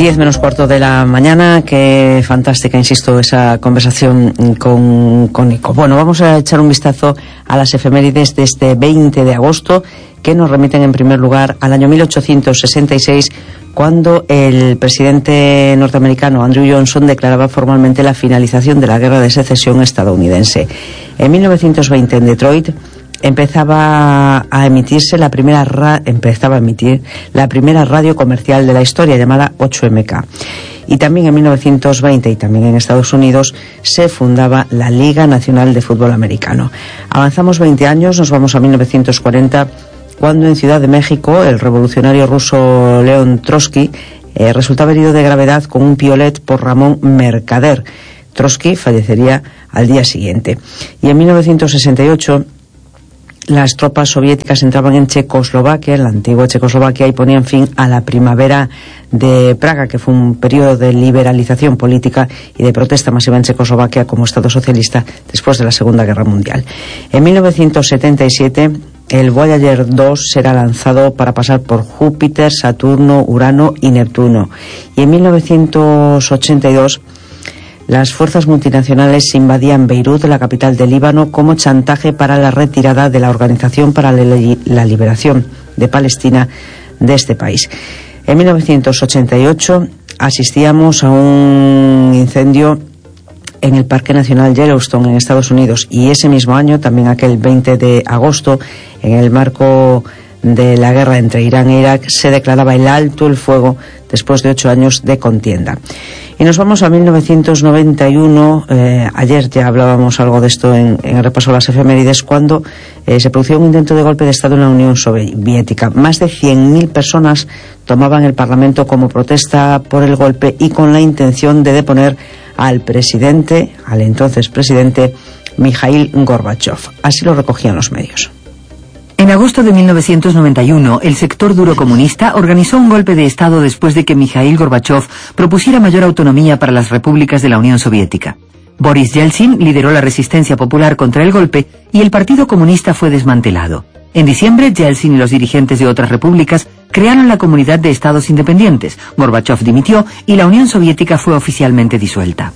10 menos cuarto de la mañana. Qué fantástica, insisto, esa conversación con Nico. Bueno, vamos a echar un vistazo a las efemérides de este 20 de agosto, que nos remiten en primer lugar al año 1866, cuando el presidente norteamericano Andrew Johnson declaraba formalmente la finalización de la Guerra de Secesión estadounidense. En 1920, en Detroit, empezaba a emitir la primera radio comercial de la historia, llamada 8MK. Y también en 1920, y también en Estados Unidos, se fundaba la Liga Nacional de Fútbol Americano. Avanzamos 20 años, nos vamos a 1940, cuando en Ciudad de México el revolucionario ruso León Trotsky resultaba herido de gravedad con un piolet por Ramón Mercader. Trotsky fallecería al día siguiente. Y en 1968, las tropas soviéticas entraban en Checoslovaquia, en la antigua Checoslovaquia, y ponían fin a la primavera de Praga, que fue un periodo de liberalización política y de protesta masiva en Checoslovaquia como Estado socialista después de la Segunda Guerra Mundial. En 1977, el Voyager 2 será lanzado para pasar por Júpiter, Saturno, Urano y Neptuno. Y en 1982, las fuerzas multinacionales invadían Beirut, la capital del Líbano, como chantaje para la retirada de la Organización para la Liberación de Palestina de este país. En 1988 asistíamos a un incendio en el Parque Nacional Yellowstone, en Estados Unidos, y ese mismo año, también aquel 20 de agosto, en el marco de la guerra entre Irán e Irak, se declaraba el alto el fuego después de 8 años de contienda. Y nos vamos a 1991, ayer ya hablábamos algo de esto en el repaso de las efemérides, cuando se produjo un intento de golpe de Estado en la Unión Soviética. Más de 100.000 personas tomaban el Parlamento como protesta por el golpe y con la intención de deponer al entonces presidente, Mikhail Gorbachev. Así lo recogían los medios. En agosto de 1991, el sector duro comunista organizó un golpe de Estado después de que Mikhail Gorbachev propusiera mayor autonomía para las repúblicas de la Unión Soviética. Boris Yeltsin lideró la resistencia popular contra el golpe y el Partido Comunista fue desmantelado. En diciembre, Yeltsin y los dirigentes de otras repúblicas crearon la Comunidad de Estados Independientes. Gorbachev dimitió y la Unión Soviética fue oficialmente disuelta.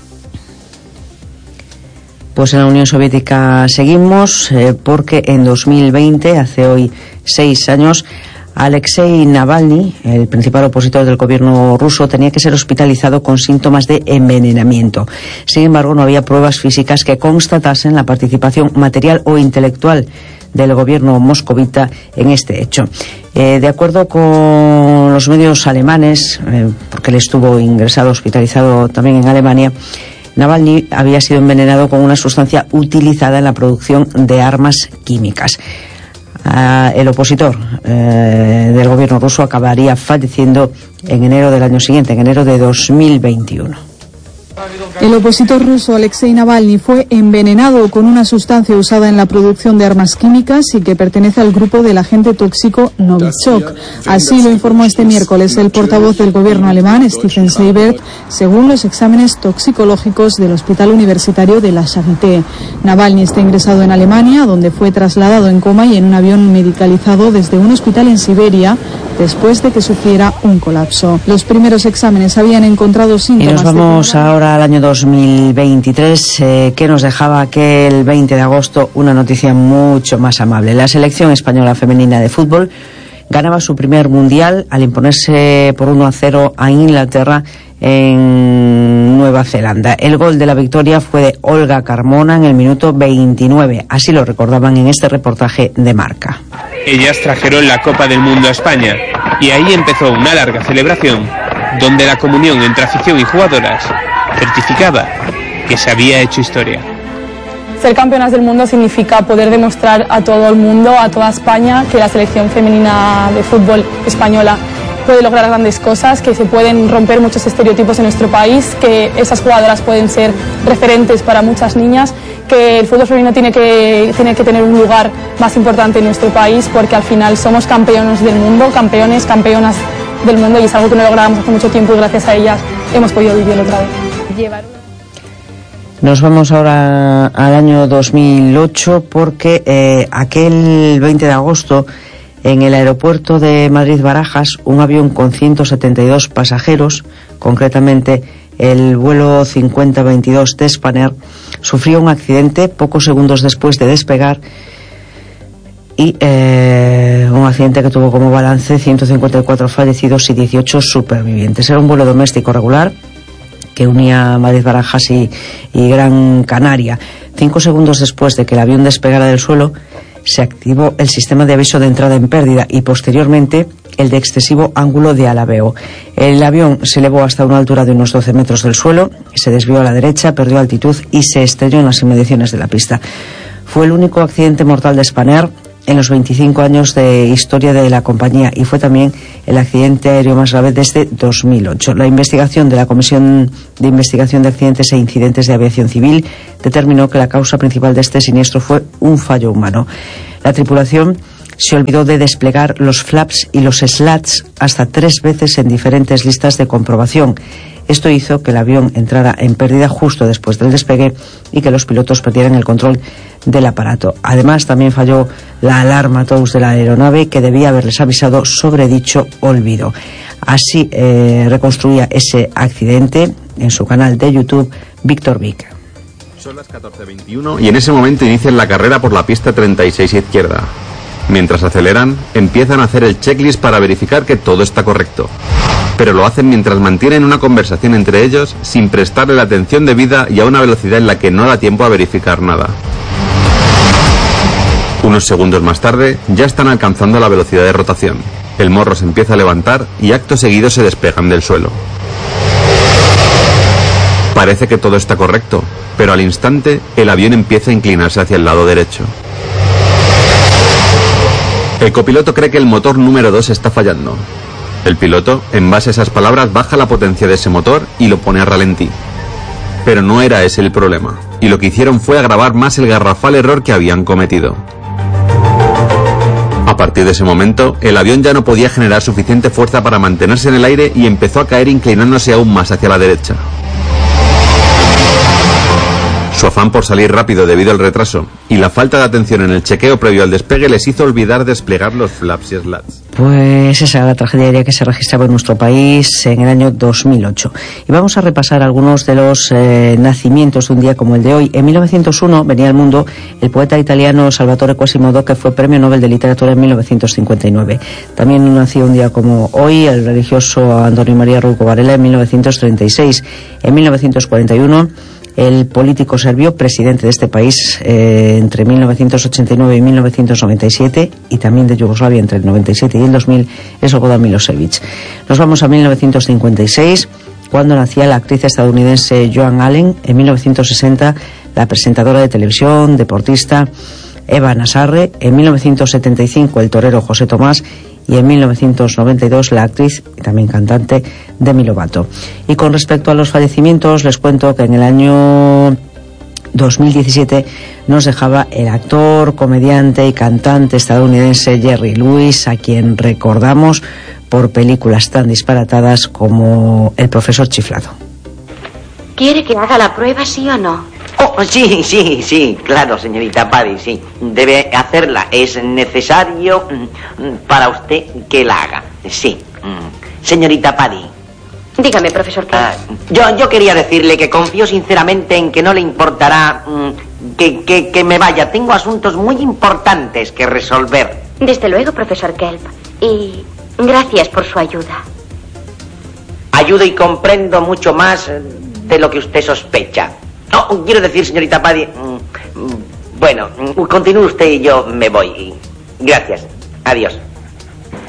Pues en la Unión Soviética seguimos, porque en 2020, hace hoy 6 años, Alexei Navalny, el principal opositor del gobierno ruso, tenía que ser hospitalizado con síntomas de envenenamiento. Sin embargo, no había pruebas físicas que constatasen la participación material o intelectual del gobierno moscovita en este hecho. De acuerdo con los medios alemanes, porque él estuvo ingresado, hospitalizado también en Alemania, Navalny había sido envenenado con una sustancia utilizada en la producción de armas químicas. El opositor del gobierno ruso acabaría falleciendo en enero del año siguiente, en enero de 2021. El opositor ruso Alexei Navalny fue envenenado con una sustancia usada en la producción de armas químicas y que pertenece al grupo del agente tóxico Novichok. Así lo informó este miércoles el portavoz del gobierno alemán, Steffen Seibert, según los exámenes toxicológicos del Hospital Universitario de la Charité. Navalny está ingresado en Alemania, donde fue trasladado en coma y en un avión medicalizado desde un hospital en Siberia, después de que sufriera un colapso. Los primeros exámenes habían encontrado síntomas. Y nos vamos ahora al año 2023, que nos dejaba aquel 20 de agosto una noticia mucho más amable. La selección española femenina de fútbol ganaba su primer mundial al imponerse por 1-0 a Inglaterra en Nueva Zelanda. El gol de la victoria fue de Olga Carmona en el minuto 29. Así lo recordaban en este reportaje de Marca. Ellas trajeron la Copa del Mundo a España y ahí empezó una larga celebración donde la comunión entre afición y jugadoras certificaba que se había hecho historia. Ser campeonas del mundo significa poder demostrar a todo el mundo, a toda España, que la selección femenina de fútbol española puede lograr grandes cosas, que se pueden romper muchos estereotipos en nuestro país, que esas jugadoras pueden ser referentes para muchas niñas, que el fútbol femenino tiene que tener un lugar más importante en nuestro país, porque al final somos campeones del mundo, campeonas del mundo, y es algo que no lográbamos hace mucho tiempo y gracias a ellas hemos podido vivirlo otra vez. Nos vamos ahora al año 2008, porque aquel 20 de agosto En el aeropuerto de Madrid-Barajas, un avión con 172 pasajeros, concretamente el vuelo 5022 de Spanair, sufrió un accidente pocos segundos después de despegar y un accidente que tuvo como balance 154 fallecidos y 18 supervivientes. Era un vuelo doméstico regular que unía Madrid-Barajas y Gran Canaria. 5 segundos después de que el avión despegara del suelo, se activó el sistema de aviso de entrada en pérdida y posteriormente el de excesivo ángulo de alabeo. El avión se elevó hasta una altura de unos 12 metros del suelo, se desvió a la derecha, perdió altitud y se estrelló en las inmediaciones de la pista. Fue el único accidente mortal de Spanair en los 25 años de historia de la compañía y fue también el accidente aéreo más grave desde 2008. La investigación de la Comisión de Investigación de Accidentes e Incidentes de Aviación Civil determinó que la causa principal de este siniestro fue un fallo humano. La tripulación se olvidó de desplegar los flaps y los slats hasta 3 veces en diferentes listas de comprobación. Esto hizo que el avión entrara en pérdida justo después del despegue y que los pilotos perdieran el control del aparato. Además, también falló la alarma TOWS de la aeronave, que debía haberles avisado sobre dicho olvido. Así reconstruía ese accidente en su canal de YouTube Víctor Vic. Son las 14:21 y en ese momento inician la carrera por la pista 36 izquierda. Mientras aceleran, empiezan a hacer el checklist para verificar que todo está correcto. Pero lo hacen mientras mantienen una conversación entre ellos sin prestarle la atención debida y a una velocidad en la que no da tiempo a verificar nada. Unos segundos más tarde, ya están alcanzando la velocidad de rotación. El morro se empieza a levantar y acto seguido se despegan del suelo. Parece que todo está correcto, pero al instante el avión empieza a inclinarse hacia el lado derecho. El copiloto cree que el motor número 2 está fallando. El piloto, en base a esas palabras, baja la potencia de ese motor y lo pone a ralentí. Pero no era ese el problema, y lo que hicieron fue agravar más el garrafal error que habían cometido. A partir de ese momento, el avión ya no podía generar suficiente fuerza para mantenerse en el aire y empezó a caer inclinándose aún más hacia la derecha. Su afán por salir rápido debido al retraso y la falta de atención en el chequeo previo al despegue les hizo olvidar desplegar los flaps y slats. Pues esa era la tragedia aérea que se registraba en nuestro país en el año 2008. Y vamos a repasar algunos de los nacimientos de un día como el de hoy. En 1901 venía al mundo el poeta italiano Salvatore Quasimodo, que fue Premio Nobel de Literatura en 1959. También nació un día como hoy el religioso Antonio María Rouco Varela en 1936. En 1941 el político serbio, presidente de este país entre 1989 y 1997, y también de Yugoslavia entre el 97 y el 2000, es Slobodan Milosevic. Nos vamos a 1956, cuando nacía la actriz estadounidense Joan Allen. En 1960, la presentadora de televisión, deportista Eva Nassarre. En 1975, el torero José Tomás. Y en 1992 la actriz y también cantante Demi Lovato. Y con respecto a los fallecimientos, les cuento que en el año 2017 nos dejaba el actor, comediante y cantante estadounidense Jerry Lewis, a quien recordamos por películas tan disparatadas como El profesor chiflado. ¿Quiere que haga la prueba, sí o no? Oh, sí, claro, señorita Paddy, sí. Debe hacerla. Es necesario para usted que la haga. Sí. Señorita Paddy. Dígame, profesor. Yo quería decirle que confío sinceramente en que no le importará que me vaya. Tengo asuntos muy importantes que resolver. Desde luego, profesor Kelp. Y gracias por su ayuda. Ayudo y comprendo mucho más de lo que usted sospecha. No, quiero decir, señorita Paddy, bueno, continúe usted y yo me voy. Gracias. Adiós.